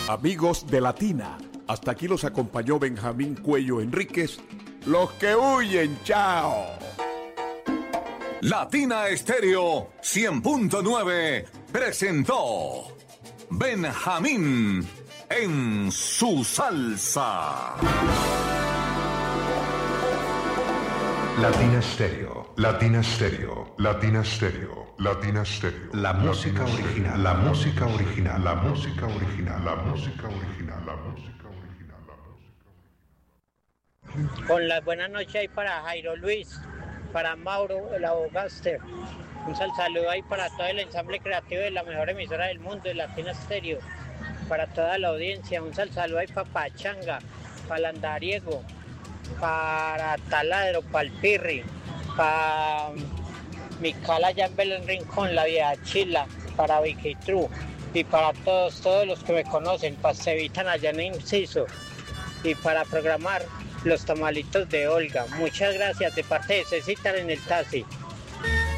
Amigos de Latina, hasta aquí los acompañó Benjamín Cuello Enríquez. Los que huyen, chao. Latina Estéreo 100.9 presentó Benjamín en su salsa. Latina Stereo, Latina Stereo, Latina Stereo, Latina Stereo. La música original, la música original, la música original, la música original, la música original, la música. Con las buenas noches ahí para Jairo Luis, para Mauro, el abogaster. Un saludo ahí para todo el ensamble creativo de la mejor emisora del mundo, de Latina Stereo. Para toda la audiencia, un saludo ahí para Pachanga, para Landariego, para Taladro, para el Pirri, para Mical allá en Belén Rincón, la vieja Chila, para Vicky True y para todos los que me conocen, para Cevitan allá en Inciso y para programar los tamalitos de Olga. Muchas gracias de parte de Cecitar en el taxi.